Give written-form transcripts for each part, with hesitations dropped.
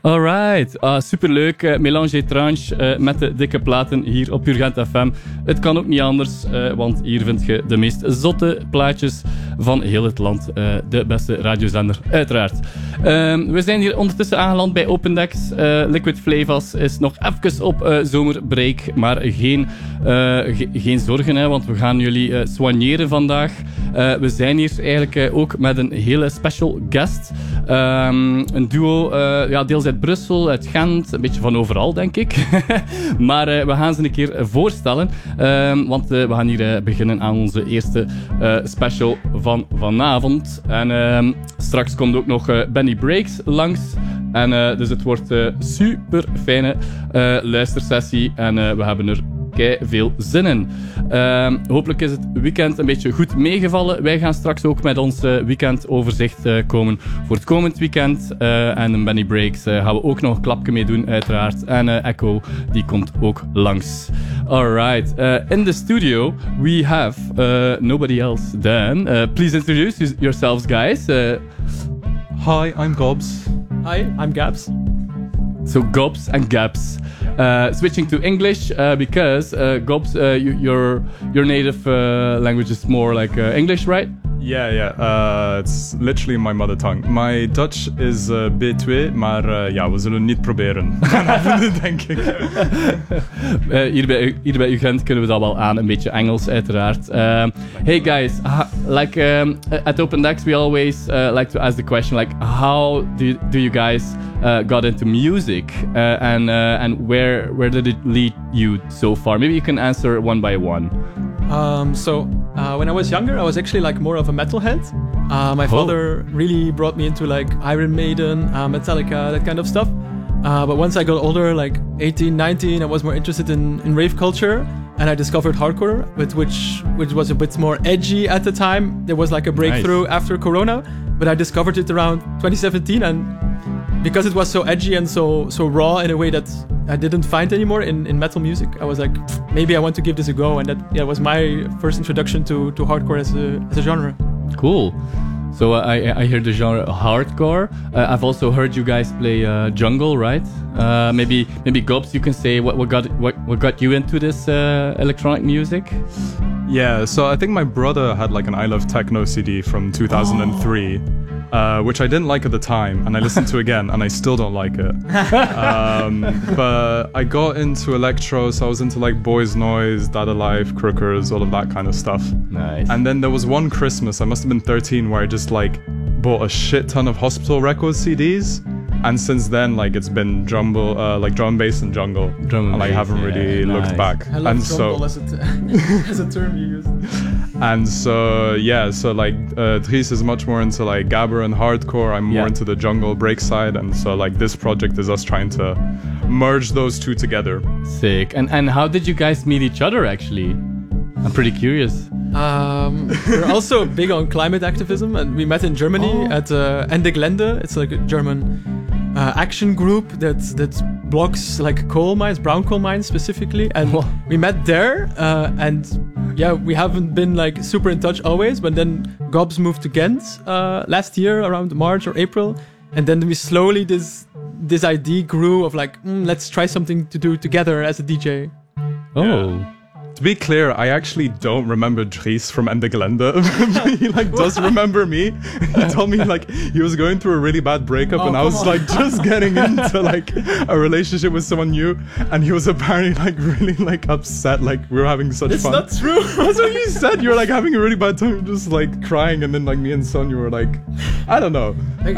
Alright, superleuk. Mélange étrange met de dikke platen hier op Urgent FM. Het kan ook niet anders, want hier vind je de meest zotte plaatjes van heel het land. De beste radiozender, uiteraard. We zijn hier ondertussen aangeland bij Open Decks. Liquid Flavas is nog even op zomerbreak, maar geen zorgen, hè, want we gaan jullie soigneren vandaag. We zijn hier eigenlijk ook met een hele special guest. Een duo, deels uit Brussel, uit Gent, een beetje van overal, denk ik. Maar we gaan ze een keer voorstellen, want we gaan hier beginnen aan onze eerste special van vanavond. En straks komt ook nog Benny Breaks langs. En dus het wordt een super fijne luistersessie en we hebben er veel zin in. Hopelijk is het weekend een beetje goed meegevallen. Wij gaan straks ook met ons weekendoverzicht komen voor het komend weekend. En een Benny Breaks gaan we ook nog een klapje mee doen, uiteraard. En Echo, die komt ook langs. Alright. In the studio, we have nobody else than... please introduce yourselves, guys. Hi, I'm Gobs. Hi, I'm Gabs. So Gobs and Gabs. Switching to English because Gobs, your native language is more like English, right? Yeah. It's literally my mother tongue. My Dutch is B2, maar we zullen niet proberen. Denk ik. Hier bij UGent kunnen we dat wel aan, een beetje Engels uiteraard. Hey guys, at Open Decks we always like to ask the question like, how do you guys got into music and where did it lead you so far? Maybe you can answer one by one. When I was younger, I was actually like more of a metalhead. My father really brought me into like Iron Maiden, Metallica, that kind of stuff. But once I got older, like 18, 19, I was more interested in rave culture, and I discovered hardcore, which was a bit more edgy at the time. There was like a breakthrough after Corona, but I discovered it around 2017, and because it was so edgy and so raw in a way that I didn't find anymore in metal music, I was like, maybe I want to give this a go, and that was my first introduction to hardcore as a genre. Cool. So I hear the genre hardcore. I've also heard you guys play jungle, right? Maybe Gobs, you can say what got you into this electronic music? Yeah, so I think my brother had like an I Love Techno CD from 2003. Which I didn't like at the time, and I listened to again, and I still don't like it. But I got into electro, so I was into like Boys Noise, Dada Life, Crookers, all of that kind of stuff. Nice. And then there was one Christmas, I must have been 13, where I just like bought a shit ton of Hospital Records CDs. And since then, like it's been drum bass and jungle, and I haven't really looked back. I love jungle as a term you use. And so like Dries is much more into like gabber and hardcore. I'm more into the jungle break side, and so like this project is us trying to merge those two together. Sick. And how did you guys meet each other actually? I'm pretty curious. We're also big on climate activism, and we met in Germany at Ende Gelände. It's like a German action group that blocks like coal mines, brown coal mines specifically, and we met there, and we haven't been like super in touch always, but then Gobs moved to Ghent last year around March or April, and then we slowly this idea grew of like, let's try something to do together as a DJ. To be clear, I actually don't remember Dries from Ende Gelände. He like does remember me. He told me like he was going through a really bad breakup, and I was like just getting into like a relationship with someone new, and he was apparently like really like upset, like we were having such fun. It's not true. That's what you said. You were like having a really bad time, just like crying, and then like me and Son, you were like, I don't know.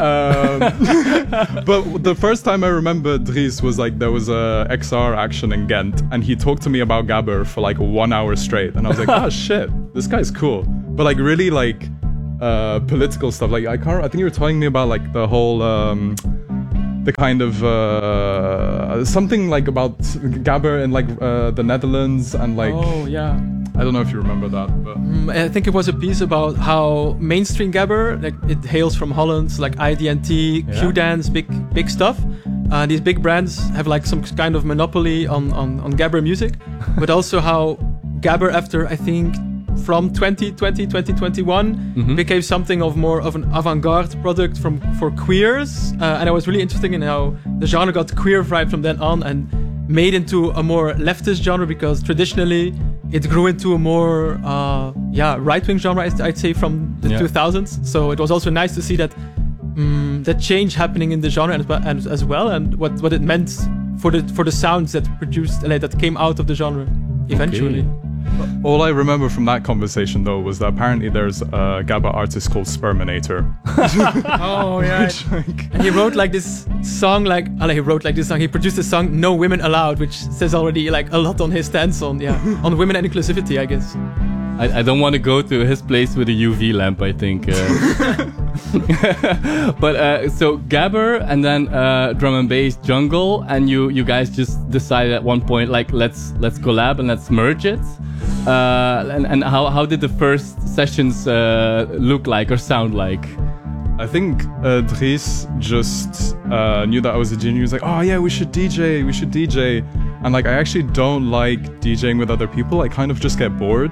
But the first time I remember Dries was like there was a XR action in Ghent, and he talked to me about Gabber for like 1 hour straight, and I was like, oh shit, this guy's cool. But like really like political stuff, like I think you were telling me about like the whole the kind of something like about Gabber in like the Netherlands, and like I don't know if you remember that, but I think it was a piece about how mainstream Gabber, like it hails from Holland, like IDNT, Q-Dance, big stuff. These big brands have like some kind of monopoly on Gabber music, but also how Gabber, after I think from 2020, 2021 became something of more of an avant-garde product for queers. And I was really interested in how the genre got queerified from then on and made into a more leftist genre, because traditionally it grew into a more right-wing genre, I'd say, from the 2000s. So it was also nice to see that that change happening in the genre and as well, and what it meant for the sounds that produced that came out of the genre eventually. Okay. All I remember from that conversation, though, was that apparently there's a GABA artist called Sperminator. Oh, yeah. And he wrote this song, he produced a song, No Women Allowed, which says already a lot on his stance on women and inclusivity, I guess. I don't want to go to his place with a UV lamp, I think. But so Gabber and then drum and bass jungle, and you guys just decided at one point, let's collab and let's merge it. And how did the first sessions look like or sound like? I think Dries just knew that I was a DJ. He was like, oh yeah, we should DJ. And I actually don't like DJing with other people. I kind of just get bored.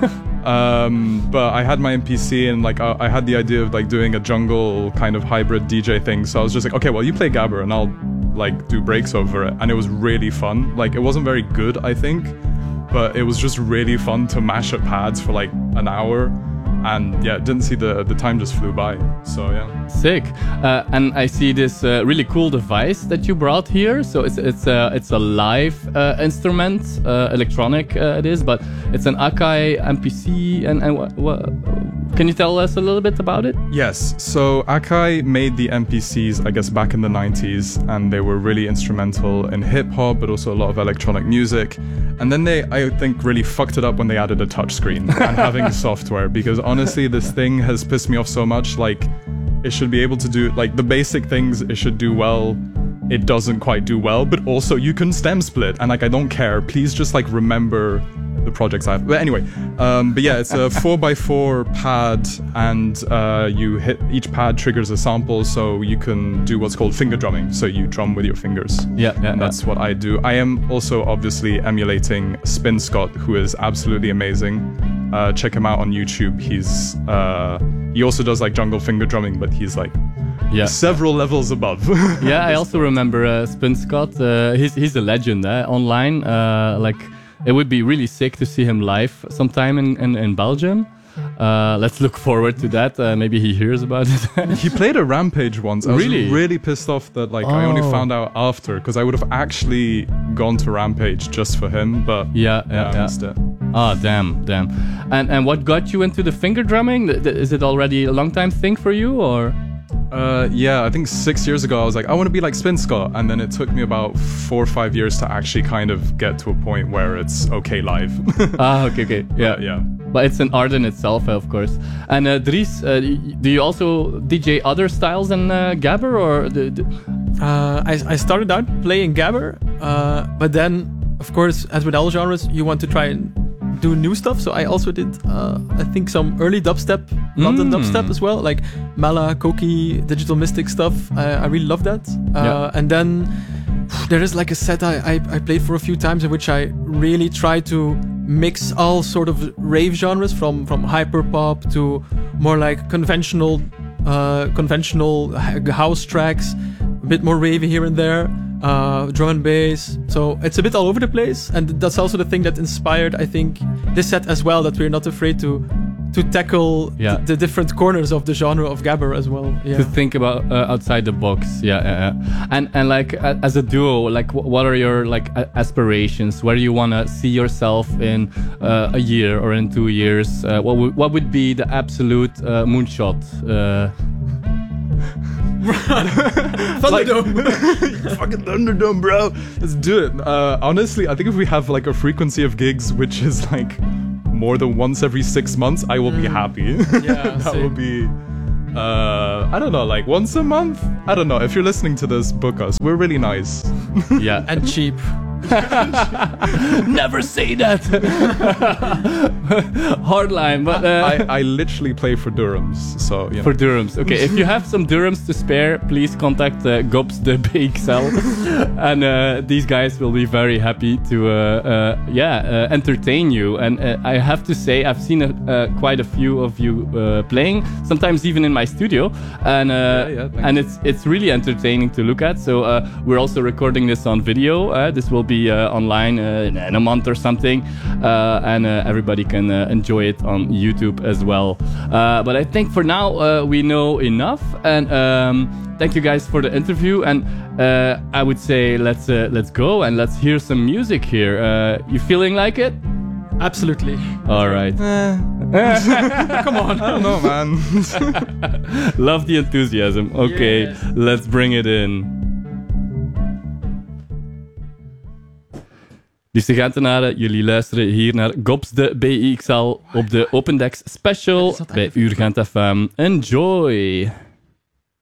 But I had my MPC and I had the idea of doing a jungle kind of hybrid DJ thing. So I was just like, okay, well, you play Gabber and I'll do breaks over it. And it was really fun. It wasn't very good, I think, but it was just really fun to mash up pads for an hour. And yeah, didn't see the time just flew by. So yeah, sick. And I see this really cool device that you brought here. So it's a live instrument, electronic it is, but it's an Akai MPC. And what can you tell us a little bit about it? Yes. So Akai made the MPCs, I guess, back in the 90s, and they were really instrumental in hip hop, but also a lot of electronic music. And then they, I think, really fucked it up when they added a touchscreen and having software, because honestly, this thing has pissed me off so much. It should be able to do, the basic things it should do well. It doesn't quite do well, but also you can stem split. And I don't care. Please just remember the projects I have. But anyway, but yeah, it's a 4x4 pad, and you hit each pad triggers a sample, so you can do what's called finger drumming. So you drum with your fingers. And that's what I do. I am also obviously emulating Spin Scott, who is absolutely amazing. Check him out on YouTube. He also does jungle finger drumming, but he's several levels above. Yeah, I also remember Spin Scott. He's a legend online. It would be really sick to see him live sometime in Belgium. Let's look forward to that. Maybe he hears about it. He played a Rampage once. I was really pissed off that I only found out after, because I would have actually gone to Rampage just for him. But I missed it. Ah, damn. And what got you into the finger drumming? Is it already a long time thing for you, or? Yeah, I think 6 years ago I was I want to be like Spin Scott, and then it took me about 4 or 5 years to actually kind of get to a point where it's okay live. Okay. Yeah. But it's an art in itself, of course. And Dries, do you also DJ other styles than Gabber, or? I started out playing Gabber, but then, of course, as with all genres, you want to try and do new stuff. So I also did, I think, some early dubstep, London dubstep as well, like Mala, Koki, Digital Mystic stuff. I really love that. And then there is a set I played for a few times in which I really try to mix all sort of rave genres, from hyper pop to more conventional house tracks, a bit more ravey here and there. Drum and bass, so it's a bit all over the place, and that's also the thing that inspired, I think, this set as well, that we're not afraid to tackle the different corners of the genre of Gabber as well. To think about outside the box. And as a duo, what are your aspirations? Where do you want to see yourself in a year or in 2 years? What would be the absolute moonshot? Thunderdome. Fucking Thunderdome, bro. Let's do it. Honestly, I think if we have a frequency of gigs which is more than once every 6 months, I will be happy. Yeah, that will be I don't know, once a month. I don't know. If you're listening to this, book us. We're really nice. And cheap. Never say that. Hardline, but I literally play for Durham's, so you know. for Durham's. Okay, if you have some Durham's to spare, please contact Gobs de BXL, and these guys will be very happy to entertain you. And I have to say, I've seen quite a few of you playing, sometimes even in my studio, and it's really entertaining to look at. So we're also recording this on video. This will be online in a month or something, and everybody can enjoy it on YouTube as well. But I think for now we know enough, and thank you guys for the interview. And I would say let's go and let's hear some music here. You feeling like it? Absolutely. All right. Come on. I don't know, man. Love the enthusiasm. Okay, Yes. let's bring it in. Liefste Gentenaren, jullie luisteren hier naar Gobs de BXL op de Open Decks Special bij Uur Gent FM. Enjoy!